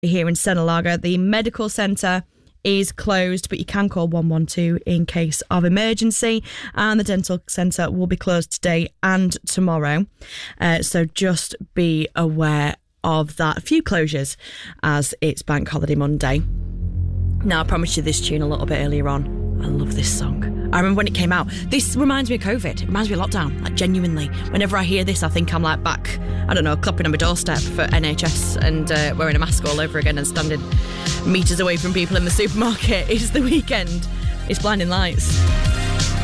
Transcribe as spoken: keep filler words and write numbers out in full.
here in Senalaga. The medical centre is closed, but you can call one one two in case of emergency, and the dental centre will be closed today and tomorrow, uh, so just be aware of that. A few closures as it's Bank Holiday Monday. Now, I promised you this tune a little bit earlier on. I love this song. I remember when it came out. This reminds me of COVID. It reminds me of lockdown, like genuinely. Whenever I hear this, I think I'm like back, I don't know, clapping on my doorstep for N H S and uh, wearing a mask all over again and standing metres away from people in the supermarket. It's The Weekend. It's Blinding Lights.